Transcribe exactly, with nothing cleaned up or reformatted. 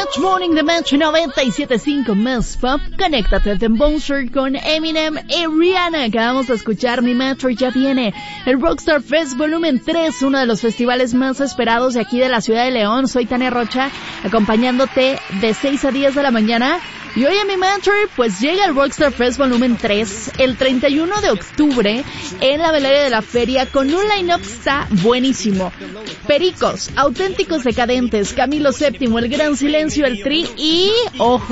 Match Morning de Match noventa y siete punto cinco Más Pop. Conéctate de Monster con Eminem y Rihanna. Acabamos de escuchar Mi Metro ya viene. El Rockstar Fest Volumen tres, uno de los festivales más esperados de aquí de la ciudad de León. Soy Tania Rocha, acompañándote de seis a diez de la mañana. Y hoy en Mi Metro, pues llega el Rockstar Fest Volumen tres el treinta y uno de octubre en la velada de la feria con un line-up está buenísimo. Pericos, Auténticos Decadentes, Camilo Séptimo, El Gran Silencio, El Tri y, ojo,